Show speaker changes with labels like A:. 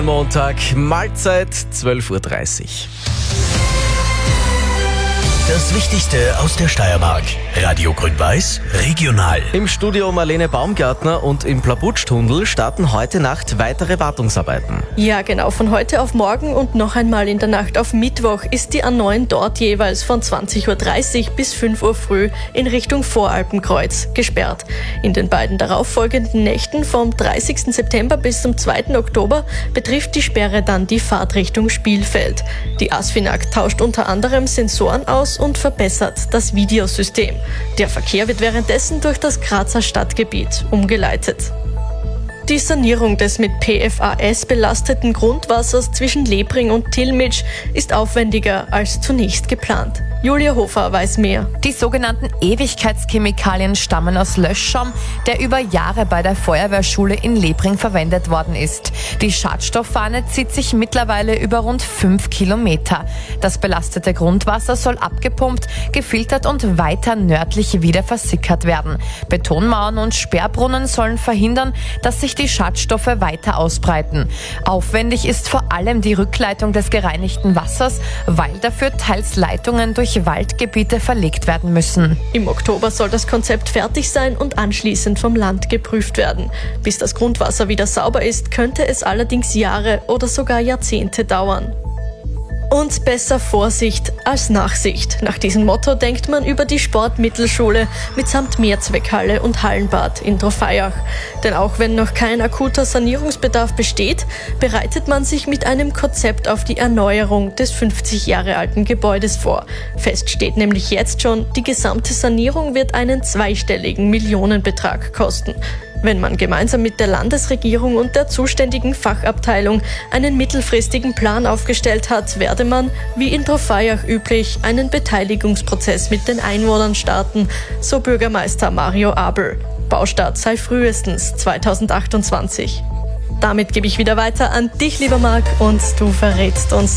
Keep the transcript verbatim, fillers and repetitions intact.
A: Montag, Mahlzeit, zwölf Uhr dreißig.
B: Das Wichtigste aus der Steiermark. Radio Grün-Weiß, regional.
A: Im Studio Marlene Baumgartner und im Plabutsch-Tunnel starten heute Nacht weitere Wartungsarbeiten.
C: Ja, genau. Von heute auf morgen und noch einmal in der Nacht auf Mittwoch ist die A neun dort jeweils von zwanzig Uhr dreißig bis fünf Uhr früh in Richtung Voralpenkreuz gesperrt. In den beiden darauffolgenden Nächten vom dreißigsten September bis zum zweiten Oktober betrifft die Sperre dann die Fahrtrichtung Spielfeld. Die ASFINAG tauscht unter anderem Sensoren aus und verbessert das Videosystem. Der Verkehr wird währenddessen durch das Grazer Stadtgebiet umgeleitet. Die Sanierung des mit P F A S belasteten Grundwassers zwischen Lebring und Tilmitsch ist aufwendiger als zunächst geplant. Julia Hofer weiß mehr.
D: Die sogenannten Ewigkeitschemikalien stammen aus Löschschaum, der über Jahre bei der Feuerwehrschule in Lebring verwendet worden ist. Die Schadstofffahne zieht sich mittlerweile über rund fünf Kilometer. Das belastete Grundwasser soll abgepumpt, gefiltert und weiter nördlich wieder versickert werden. Betonmauern und Sperrbrunnen sollen verhindern, dass sich die Schadstoffe weiter ausbreiten. Aufwendig ist vor allem die Rückleitung des gereinigten Wassers, weil dafür teils Leitungen durch Waldgebiete verlegt werden müssen.
C: Im Oktober soll das Konzept fertig sein und anschließend vom Land geprüft werden. Bis das Grundwasser wieder sauber ist, könnte es allerdings Jahre oder sogar Jahrzehnte dauern. Und besser Vorsicht als Nachsicht. Nach diesem Motto denkt man über die Sportmittelschule mitsamt Mehrzweckhalle und Hallenbad in Trofeiach. Denn auch wenn noch kein akuter Sanierungsbedarf besteht, bereitet man sich mit einem Konzept auf die Erneuerung des fünfzig Jahre alten Gebäudes vor. Fest steht nämlich jetzt schon, die gesamte Sanierung wird einen zweistelligen Millionenbetrag kosten. Wenn man gemeinsam mit der Landesregierung und der zuständigen Fachabteilung einen mittelfristigen Plan aufgestellt hat, werde man, wie in Trofeiach üblich, einen Beteiligungsprozess mit den Einwohnern starten, so Bürgermeister Mario Abel. Baustart sei frühestens zweitausendachtundzwanzig. Damit gebe ich wieder weiter an dich, lieber Marc, und du verrätst uns